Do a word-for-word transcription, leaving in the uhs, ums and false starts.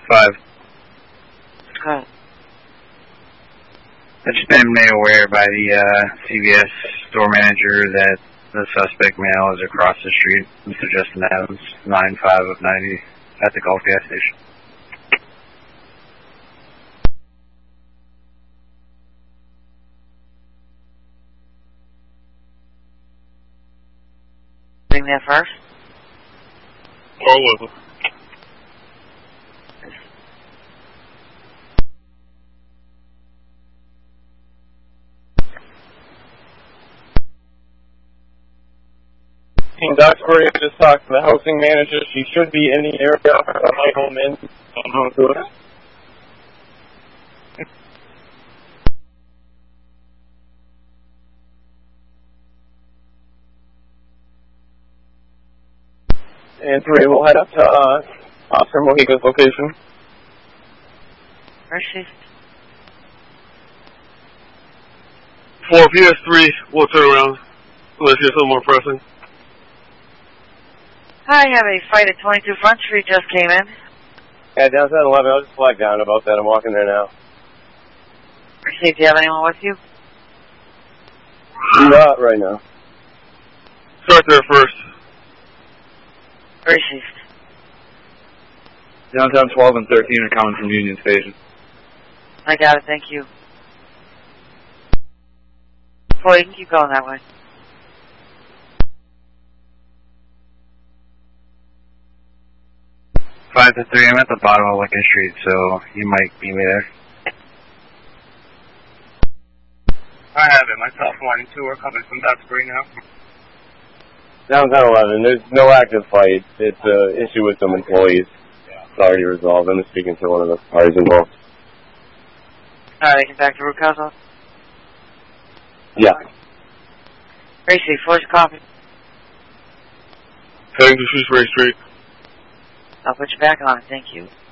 five. Good. I've just been made aware by the uh, C V S store manager that the suspect male is across the street, Mister Justin Adams, nine five of ninety, at the Gulf gas station. Bring that first. Oh, well. In Duxbury, I just talked to the housing manager. She should be in the area. I home in. How good. And three will head up to uh, Officer Mojica's location. Where's she? Four P S three, we'll turn around. Unless you have something more pressing. I have a fight at twenty-two Front Street just came in. Yeah, downtown eleven. I'll just flag down about that. I'm walking there now. Receive, do you have anyone with you? Not right now. Start there first. Received. Downtown twelve and thirteen are coming from Union Station. I got it, thank you. Boy, you can keep going that way. five to three, I'm at the bottom of Lincoln Street, so you might beat me there. I have it. Myself one and two are coming from Duxbury now. Downtown eleven. There's no active fight. It's an issue with some employees. It's already resolved. I'm speaking to one of the parties involved. Alright, get back to root cause office. Yeah. Gracie, first copy. Heading to Shrewsbury Street. I'll put you back on it, thank you.